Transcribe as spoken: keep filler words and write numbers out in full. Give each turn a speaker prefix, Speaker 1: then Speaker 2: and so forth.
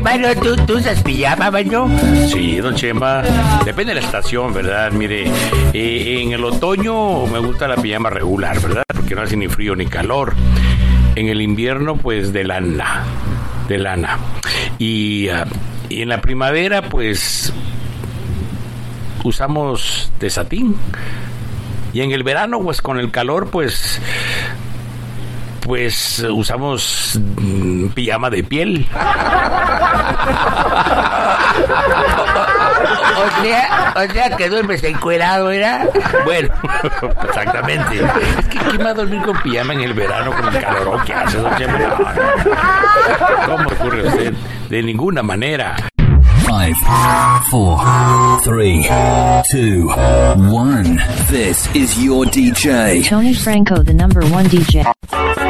Speaker 1: mano, ¿tú, tú usas pijama, mano?
Speaker 2: Sí, don Chema. Depende de la estación, ¿verdad? Mire, eh, en el otoño me gusta la pijama regular, ¿verdad? Porque no hace ni frío ni calor. En el invierno, pues, de lana. De lana. Y, uh, y en la primavera, pues, usamos de satín. Y en el verano, pues, con el calor, pues... Pues usamos mm, pijama de piel.
Speaker 1: O sea, o sea que duermes encuerado, ¿verdad?
Speaker 2: Bueno, exactamente. Es que ¿quién va a dormir con pijama en el verano con el calorón que hace, don Chema? No, no. ¿Cómo ocurre usted? De ninguna manera.
Speaker 3: Five, four, three, two, one. This is your D J.
Speaker 4: Tony Franco, the number one D J.